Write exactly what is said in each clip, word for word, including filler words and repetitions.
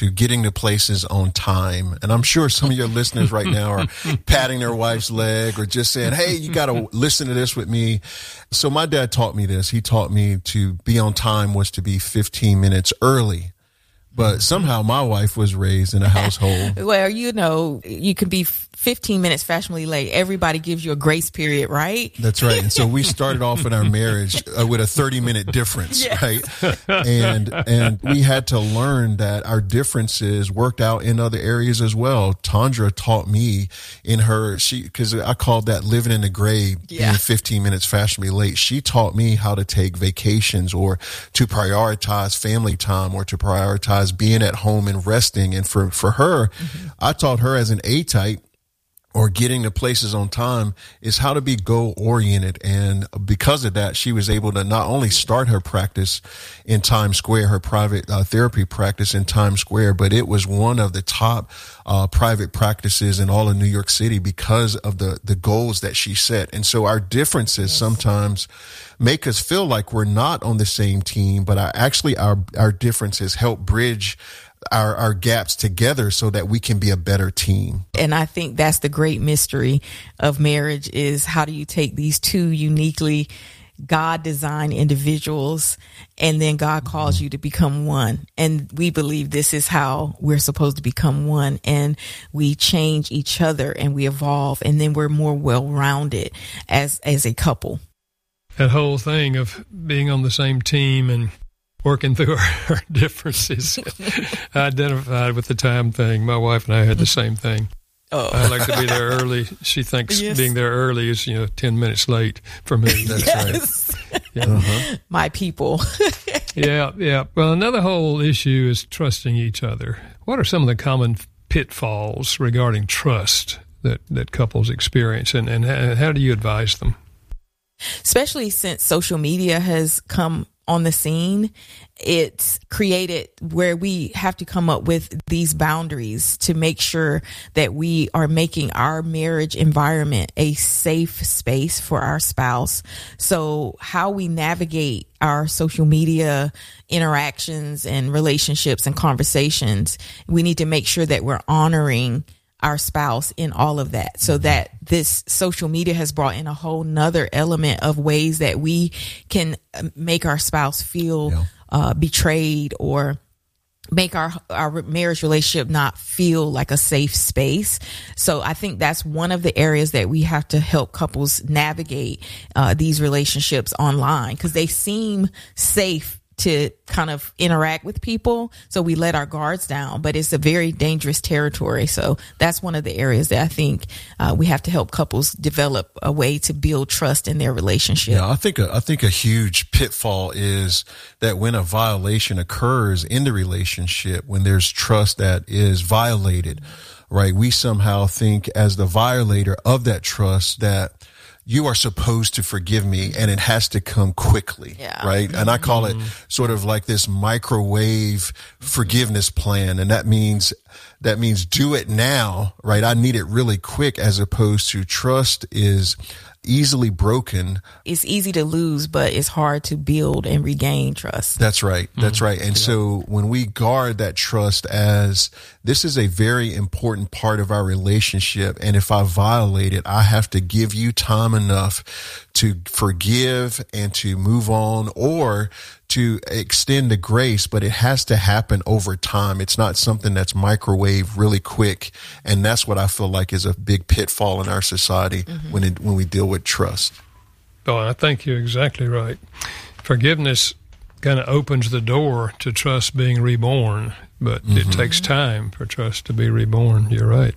to getting to places on time. And I'm sure some of your listeners right now are patting their wife's leg or just saying, hey, you got to listen to this with me. So my dad taught me this. He taught me to be on time was to be fifteen minutes early. But somehow my wife was raised in a household. Well, you know, you can be fifteen minutes fashionably late. Everybody gives you a grace period, right? That's right. And so we started off in our marriage uh, with a thirty minute difference, yes. right? And and we had to learn that our differences worked out in other areas as well. Tondra taught me in her, she because I called that living in the gray, yeah. being fifteen minutes fashionably late. She taught me how to take vacations or to prioritize family time or to prioritize being at home and resting. And for, for her, mm-hmm. I taught her as an A-type or getting to places on time is how to be goal oriented. And because of that, she was able to not only start her practice in Times Square, her private uh, therapy practice in Times Square, but it was one of the top uh, private practices in all of New York City because of the, the goals that she set. And so our differences yes. sometimes make us feel like we're not on the same team, but our, actually our, our differences help bridge our, our gaps together so that we can be a better team. And I think that's the great mystery of marriage is how do you take these two uniquely God-designed individuals and then God calls you to become one. And we believe this is how we're supposed to become one. And we change each other and we evolve and then we're more well-rounded as, as a couple. That whole thing of being on the same team and working through our, our differences. I identified with the time thing. My wife and I had the same thing. Oh. I like to be there early. She thinks yes. being there early is, you know, ten minutes late for me. That's yes. right. Yeah. Uh-huh. My people. yeah, yeah. Well, another whole issue is trusting each other. What are some of the common pitfalls regarding trust that, that couples experience, and, and how do you advise them? Especially since social media has come on the scene, it's created where we have to come up with these boundaries to make sure that we are making our marriage environment a safe space for our spouse. So how we navigate our social media interactions and relationships and conversations, we need to make sure that we're honoring our spouse in all of that, so that this social media has brought in a whole nother element of ways that we can make our spouse feel yeah. uh, betrayed or make our, our marriage relationship not feel like a safe space. So I think that's one of the areas that we have to help couples navigate uh, these relationships online, because they seem safe to kind of interact with people. So we let our guards down, but it's a very dangerous territory. So that's one of the areas that I think uh, we have to help couples develop a way to build trust in their relationship. Yeah, I think a, I think a huge pitfall is that when a violation occurs in the relationship, when there's trust that is violated, right? We somehow think as the violator of that trust that you are supposed to forgive me and it has to come quickly, yeah. right? Mm-hmm. And I call it sort of like this microwave forgiveness plan. And that means, that means do it now, right? I need it really quick, as opposed to trust is easily broken. It's easy to lose, but it's hard to build and regain trust. That's right. That's mm-hmm. right. And yeah. so when we guard that trust as this is a very important part of our relationship, and if I violate it, I have to give you time enough to forgive and to move on, or to extend the grace, but it has to happen over time. It's not something that's microwave really quick. And that's what I feel like is a big pitfall in our society mm-hmm. when it, when we deal with trust. Oh, I think you're exactly right. Forgiveness kind of opens the door to trust being reborn, but mm-hmm. it takes time for trust to be reborn. You're right.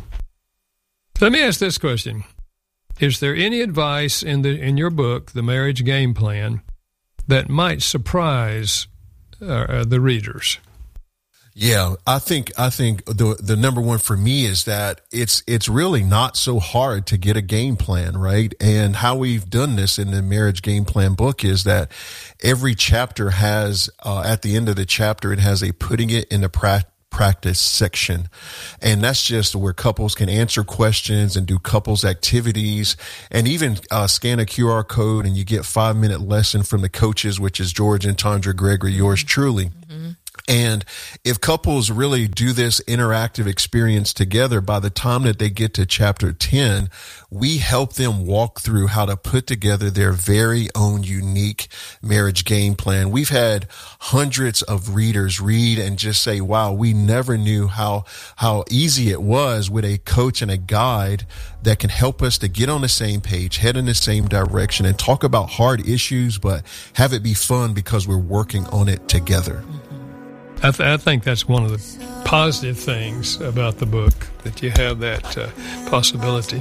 Let me ask this question. Is there any advice in the in your book, The Marriage Game Plan, that might surprise uh, the readers? Yeah, I think I think the the number one for me is that it's it's really not so hard to get a game plan, right? And how we've done this in the Marriage Game Plan book is that every chapter has, uh, at the end of the chapter, it has a putting it in the practice practice section. And that's just where couples can answer questions and do couples activities, and even uh, scan a Q R code and you get five minute lesson from the coaches, which is George and Tondra Gregory, yours truly. Mm-hmm. And if couples really do this interactive experience together, by the time that they get to chapter ten, we help them walk through how to put together their very own unique marriage game plan. We've had hundreds of readers read and just say, wow, we never knew how, how easy it was with a coach and a guide that can help us to get on the same page, head in the same direction, and talk about hard issues, but have it be fun because we're working on it together. I, th- I think that's one of the positive things about the book, that you have that uh, possibility.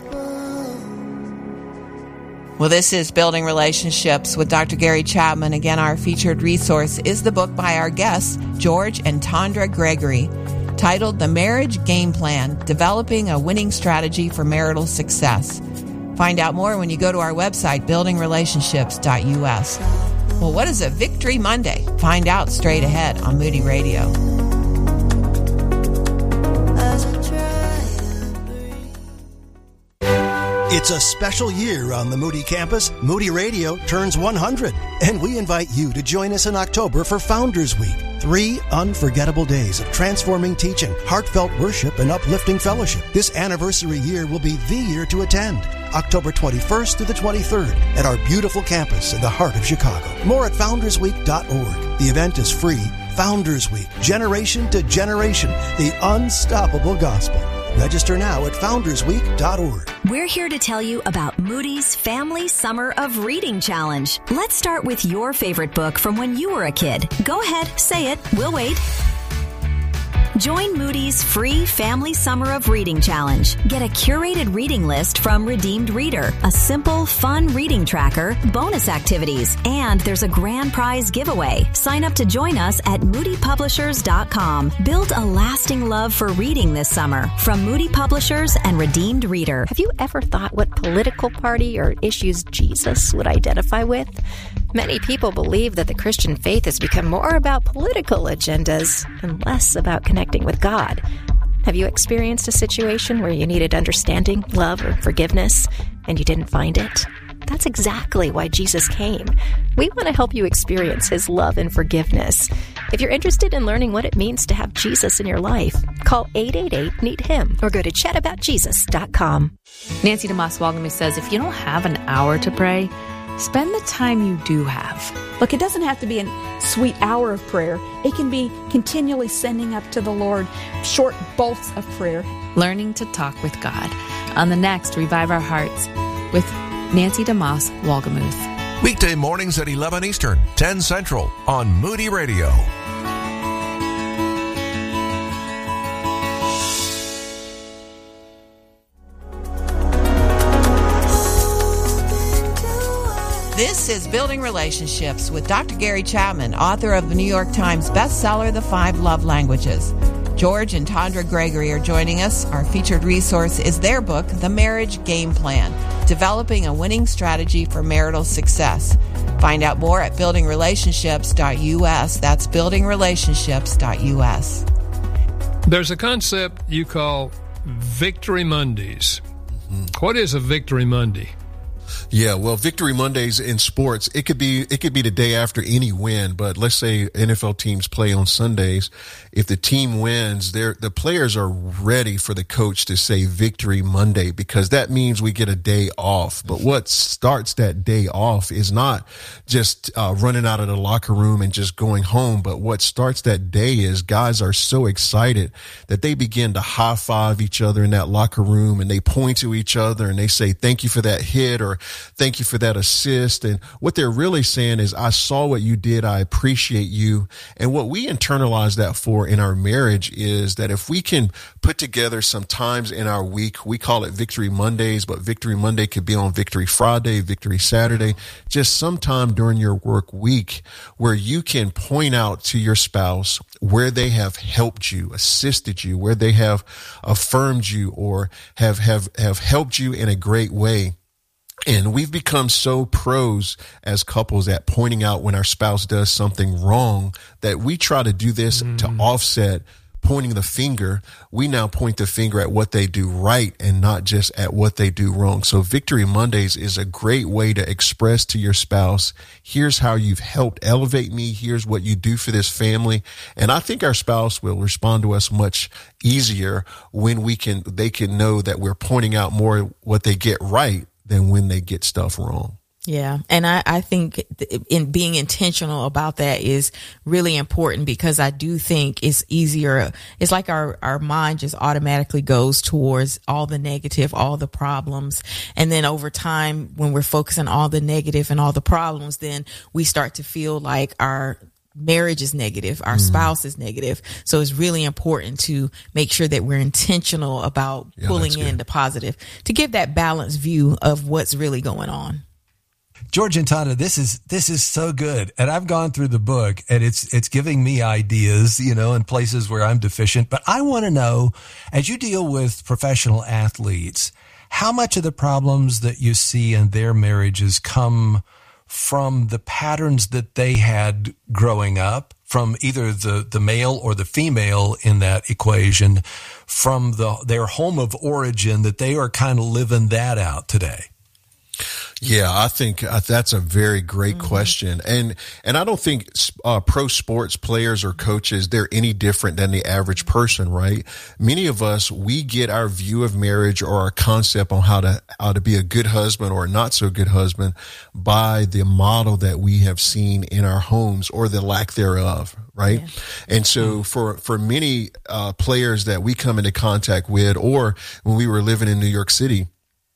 Well, this is Building Relationships with Doctor Gary Chapman. Again, our featured resource is the book by our guests, George and Tondra Gregory, titled The Marriage Game Plan, Developing a Winning Strategy for Marital Success. Find out more when you go to our website, building relationships dot u s. Well, what is a Victory Monday? Find out straight ahead on Moody Radio. It's a special year on the Moody campus. Moody Radio turns one hundred, and we invite you to join us in October for Founders Week. Three unforgettable days of transforming teaching, heartfelt worship, and uplifting fellowship. This anniversary year will be the year to attend. October twenty-first to the twenty-third at our beautiful campus in the heart of Chicago. More at founders week dot org. The event is free. Founders Week, generation to generation, the unstoppable gospel. Register now at founders week dot org. We're here to tell you about Moody's Family Summer of Reading Challenge. Let's start with your favorite book from when you were a kid. Go ahead, say it. We'll wait. Join Moody's free Family Summer of Reading Challenge. Get a curated reading list from Redeemed Reader, a simple, fun reading tracker, bonus activities, and there's a grand prize giveaway. Sign up to join us at moody publishers dot com. Build a lasting love for reading this summer from Moody Publishers and Redeemed Reader. Have you ever thought what political party or issues Jesus would identify with? Many people believe that the Christian faith has become more about political agendas and less about connecting with God. Have you experienced a situation where you needed understanding, love, or forgiveness, and you didn't find it? That's exactly why Jesus came. We want to help you experience His love and forgiveness. If you're interested in learning what it means to have Jesus in your life, call eight eight eight, meet him or go to chat about jesus dot com. Nancy DeMoss Walgamu says, if you don't have an hour to pray, spend the time you do have. Look, it doesn't have to be a sweet hour of prayer. It can be continually sending up to the Lord short bolts of prayer. Learning to talk with God. On the next Revive Our Hearts with Nancy DeMoss Walgamuth. Weekday mornings at eleven Eastern, ten Central on Moody Radio. This is Building Relationships with Doctor Gary Chapman, author of the New York Times bestseller, The Five Love Languages. George and Tondra Gregory are joining us. Our featured resource is their book, The Marriage Game Plan, Developing a Winning Strategy for Marital Success. Find out more at building relationships dot u s. That's building relationships dot u s. There's a concept you call Victory Mondays. Mm-hmm. What is a Victory Monday? Yeah, well, Victory Mondays in sports, it could be it could be the day after any win, but let's say N F L teams play on Sundays. If the team wins, they're, the players are ready for the coach to say Victory Monday, because that means we get a day off. But what starts that day off is not just uh, running out of the locker room and just going home, but what starts that day is guys are so excited that they begin to high five each other in that locker room, and they point to each other and they say, thank you for that hit, or thank you for that assist. And what they're really saying is, I saw what you did. I appreciate you. And what we internalize that for in our marriage is that if we can put together some times in our week, we call it Victory Mondays, but Victory Monday could be on Victory Friday, Victory Saturday, just sometime during your work week where you can point out to your spouse where they have helped you, assisted you, where they have affirmed you, or have, have, have helped you in a great way. And we've become so pros as couples at pointing out when our spouse does something wrong that we try to do this mm. to offset pointing the finger, we now point the finger at what they do right and not just at what they do wrong. So Victory Mondays is a great way to express to your spouse, here's how you've helped elevate me. Here's what you do for this family. And I think our spouse will respond to us much easier when we can, they can know that we're pointing out more what they get right than when they get stuff wrong. Yeah. And I, I think in being intentional about that is really important, because I do think it's easier. It's like our, our mind just automatically goes towards all the negative, all the problems. And then over time, when we're focusing on all the negative and all the problems, then we start to feel like our marriage is negative, our mm. spouse is negative. So it's really important to make sure that we're intentional about yeah, pulling in the positive to give that balanced view of what's really going on. George and Tanda, this is this is so good, and I've gone through the book, and it's it's giving me ideas, you know, in places where I'm deficient. But I want to know, as you deal with professional athletes, how much of the problems that you see in their marriages come from the patterns that they had growing up, from either the the male or the female in that equation, from the their home of origin, that they are kind of living that out today. Yeah, I think that's a very great mm-hmm. question. And and I don't think uh, pro sports players or coaches, they're any different than the average person, right? Many of us, we get our view of marriage or our concept on how to how to be a good husband or not so good husband by the model that we have seen in our homes or the lack thereof, right? Yeah. And so for, for many uh, players that we come into contact with, or when we were living in New York City,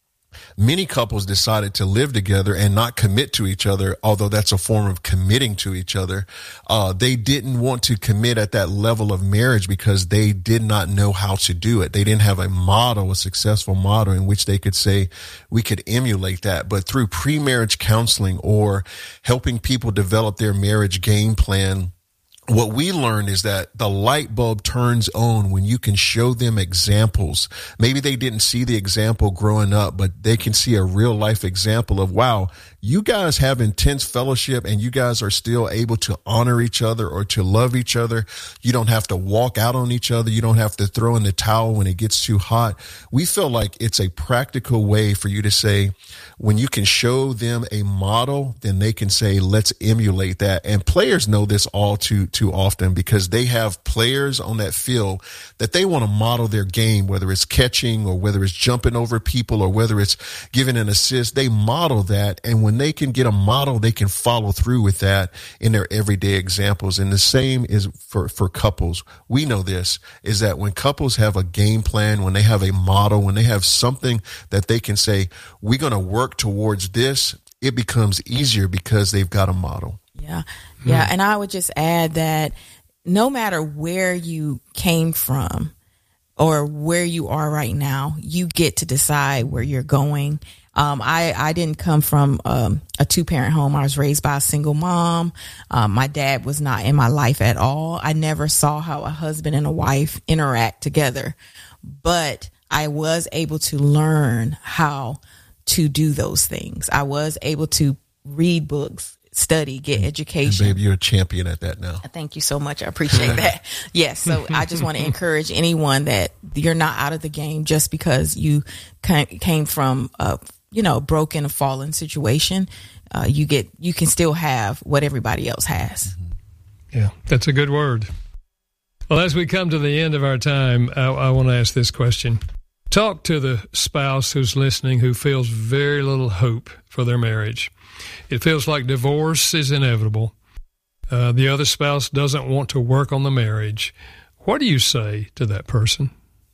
many couples decided to live together and not commit to each other, although that's a form of committing to each other. Uh, they didn't want to commit at that level of marriage because they did not know how to do it. They didn't have a model, a successful model in which they could say, we could emulate that. But through pre-marriage counseling or helping people develop their marriage game plan, what we learned is that the light bulb turns on when you can show them examples. Maybe they didn't see the example growing up, but they can see a real life example of, wow, you guys have intense fellowship and you guys are still able to honor each other or to love each other. You don't have to walk out on each other. You don't have to throw in the towel when it gets too hot. We feel like it's a practical way for you to say, when you can show them a model, then they can say, let's emulate that. And players know this all too, too often because they have players on that field that they want to model their game, whether it's catching or whether it's jumping over people or whether it's giving an assist. They model that. And when they can get a model, they can follow through with that in their everyday examples. And the same is for, for couples. We know this is that when couples have a game plan, when they have a model, when they have something that they can say, we're going to work towards this, it becomes easier because they've got a model. Yeah. Yeah. Hmm. And I would just add that no matter where you came from or where you are right now, you get to decide where you're going. Um, I, I didn't come from um, a two-parent home. I was raised by a single mom. Um, my dad was not in my life at all. I never saw how a husband and a wife interact together. But I was able to learn how to do those things. I was able to read books, study, get education. And babe, you're a champion at that now. Thank you so much. I appreciate that. Yes. So I just want to encourage anyone that you're not out of the game just because you came from a, you know, broken, a fallen situation. Uh, you get, you can still have what everybody else has. Yeah, that's a good word. Well, as we come to the end of our time, I, I want to ask this question. Talk to the spouse who's listening who feels very little hope for their marriage. It feels like divorce is inevitable. Uh, the other spouse doesn't want to work on the marriage. What do you say to that person?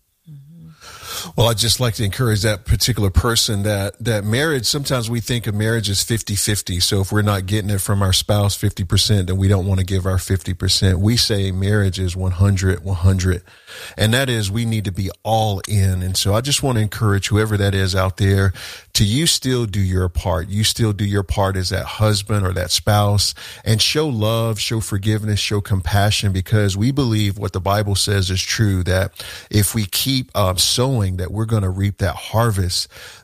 Well, I'd just like to encourage that particular person that, that marriage, sometimes we think of marriage as fifty-fifty. So if we're not getting it from our spouse fifty percent, then we don't want to give our fifty percent. We say marriage is one hundred, one hundred. And that is, we need to be all in. And so I just want to encourage whoever that is out there to you still do your part. You still do your part as that husband or that spouse and show love, show forgiveness, show compassion, because we believe what the Bible says is true, that if we keep um, sowing, that we're going to reap that harvest.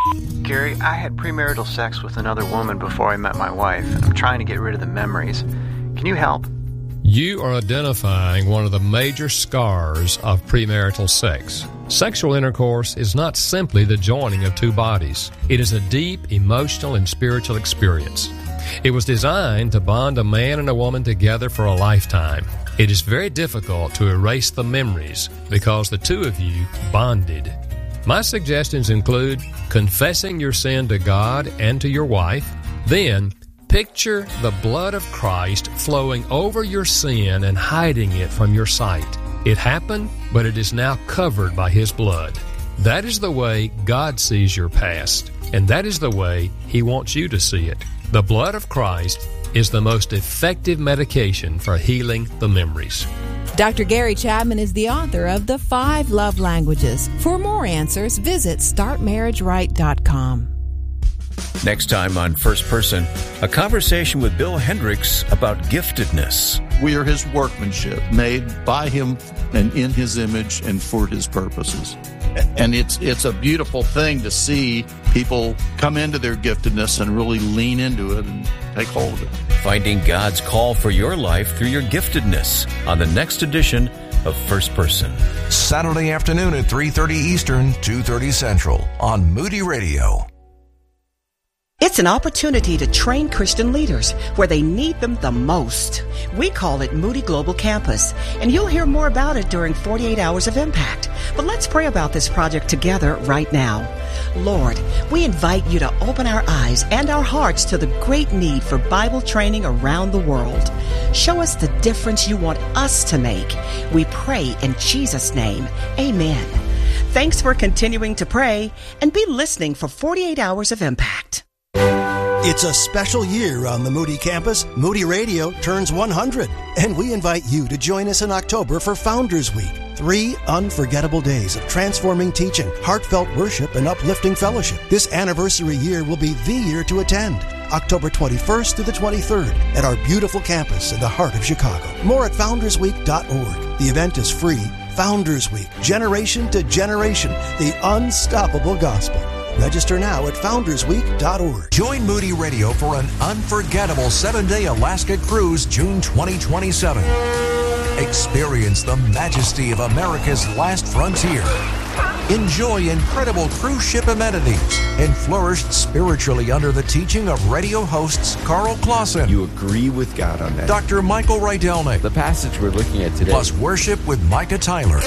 Gary, I had premarital sex with another woman before I met my wife, and I'm trying to get rid of the memories. Can you help? You are identifying one of the major scars of premarital sex. Sexual intercourse is not simply the joining of two bodies. It is a deep emotional and spiritual experience. It was designed to bond a man and a woman together for a lifetime. It is very difficult to erase the memories because the two of you bonded. My suggestions include confessing your sin to God and to your wife. Then, picture the blood of Christ flowing over your sin and hiding it from your sight. It happened, but it is now covered by His blood. That is the way God sees your past, and that is the way He wants you to see it. The blood of Christ is the most effective medication for healing the memories. Doctor Gary Chapman is the author of The Five Love Languages. For more answers, visit start marriage right dot com. Next time on First Person, a conversation with Bill Hendricks about giftedness. We are His workmanship, made by Him and in His image and for His purposes. And it's it's a beautiful thing to see people come into their giftedness and really lean into it and take hold of it. Finding God's call for your life through your giftedness on the next edition of First Person. Saturday afternoon at three thirty Eastern, two thirty Central on Moody Radio. It's an opportunity to train Christian leaders where they need them the most. We call it Moody Global Campus, and you'll hear more about it during forty-eight Hours of Impact. But let's pray about this project together right now. Lord, we invite you to open our eyes and our hearts to the great need for Bible training around the world. Show us the difference you want us to make. We pray in Jesus' name. Amen. Thanks for continuing to pray, and be listening for forty-eight Hours of Impact. It's a special year on the Moody campus. Moody Radio turns one hundred, and we invite you to join us in October for Founders Week. Three unforgettable days of transforming teaching, heartfelt worship, and uplifting fellowship. This anniversary year will be the year to attend. October twenty-first through the twenty-third at our beautiful campus in the heart of Chicago. More at founders week dot org. The event is free. Founders Week, generation to generation, the unstoppable gospel. Register now at founders week dot org. Join Moody Radio for an unforgettable seven-day Alaska cruise June twenty twenty-seven. Experience the majesty of America's last frontier. Enjoy incredible cruise ship amenities and flourish spiritually under the teaching of radio hosts Carl Clausen. You agree with God on that. Doctor Michael Rydelnik. The passage we're looking at today. Plus worship with Micah Tyler.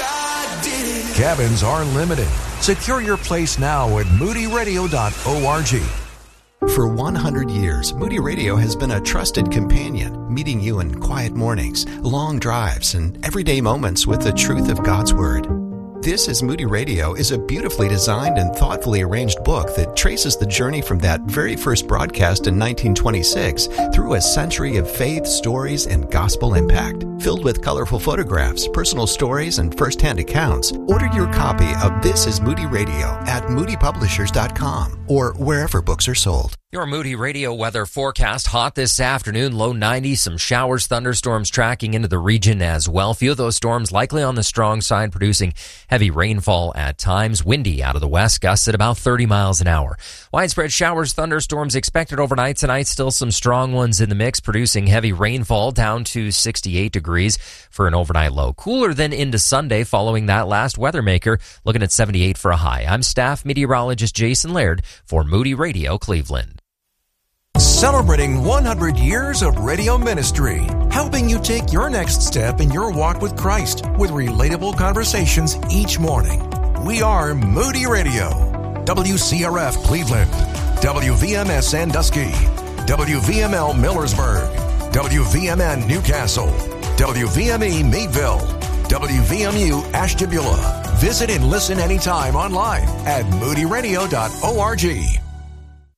Cabins are limited. Secure your place now at moody radio dot org. For one hundred years, Moody Radio has been a trusted companion, meeting you in quiet mornings, long drives, and everyday moments with the truth of God's Word. This is Moody Radio is a beautifully designed and thoughtfully arranged book that traces the journey from that very first broadcast in nineteen twenty-six through a century of faith, stories, and gospel impact. Filled with colorful photographs, personal stories, and first-hand accounts, order your copy of This is Moody Radio at moody publishers dot com or wherever books are sold. Your Moody Radio weather forecast. Hot this afternoon, low ninety, some showers, thunderstorms tracking into the region as well. Few of those storms likely on the strong side, producing heavy rainfall at times. Windy out of the west, gusts at about thirty miles an hour. Widespread showers, thunderstorms expected overnight tonight. Still some strong ones in the mix, producing heavy rainfall down to sixty-eight degrees for an overnight low. Cooler than into Sunday following that last weather maker, looking at seventy-eight for a high. I'm staff meteorologist Jason Laird for Moody Radio Cleveland. Celebrating one hundred years of radio ministry, helping you take your next step in your walk with Christ with relatable conversations each morning. We are Moody Radio, W C R F Cleveland, W V M S Sandusky, W V M L Millersburg, W V M N Newcastle, W V M E Meadville, W V M U Ashtabula. Visit and listen anytime online at moody radio dot org.